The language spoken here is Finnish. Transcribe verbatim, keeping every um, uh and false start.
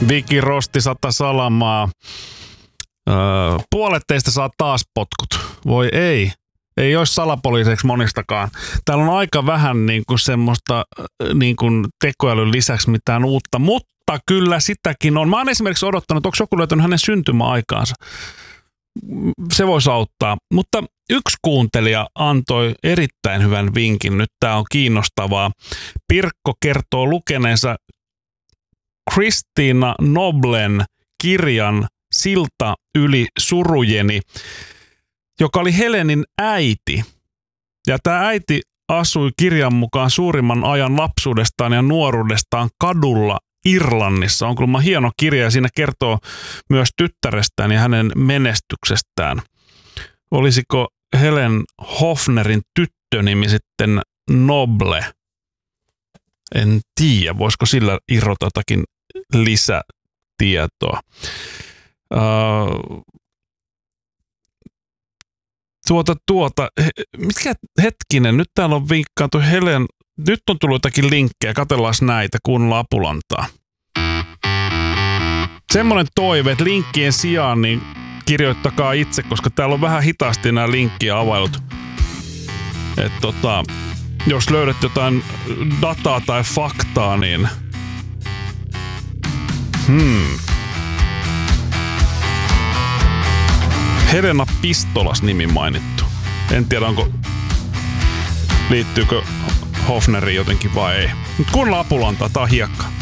Viki Rosti sata salamaa. Öö, puolet teistä saa taas potkut. Voi ei. Ei olisi salapoliiseksi monistakaan. Täällä on aika vähän niin kuin semmoista niin kuin tekoälyn lisäksi mitään uutta, mutta kyllä sitäkin on. Mä oon esimerkiksi odottanut, onko joku löytänyt hänen syntymäaikaansa. Se voisi auttaa. Mutta yksi kuuntelija antoi erittäin hyvän vinkin. Nyt tää on kiinnostavaa. Pirkko kertoo lukeneensa Kristiina Noblen kirjan Silta yli surujeni, joka oli Helenin äiti. Ja tämä äiti asui kirjan mukaan suurimman ajan lapsuudestaan ja nuoruudestaan kadulla Irlannissa. On kuulemma hieno kirja ja siinä kertoo myös tyttärestään ja hänen menestyksestään. Olisiko Helen Hofnerin tyttönimi sitten Noble? En tiedä, voisiko sillä irrota jotakin lisätietoa. Uh, tuota, tuota, he, mitkä hetkinen, nyt täällä on vinkkaantu Helen, nyt on tullut jotakin linkkejä, katsellaan näitä, kuunnellaan Apulantaa. Semmoinen toive, että linkkien sijaan niin kirjoittakaa itse, koska täällä on vähän hitaasti nämä linkkiä availut. Että tota, jos löydät jotain dataa tai faktaa, niin hmm. Helena Pistolas nimi mainittu. En tiedä, onko liittyykö Hofneriin jotenkin vai ei. Mutta kuunnellaan Apulantaa, tää on hiekka.